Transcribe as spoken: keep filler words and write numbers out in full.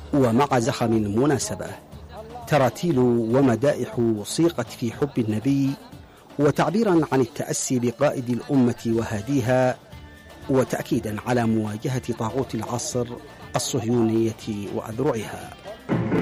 ومع زخم المناسبة تراتيل ومدائح صيغت في حب النبي، وتعبيرا عن التأسي بقائد الأمة وهاديها، وتأكيدا على مواجهة طاغوت العصر الصهيونية وأذرعها.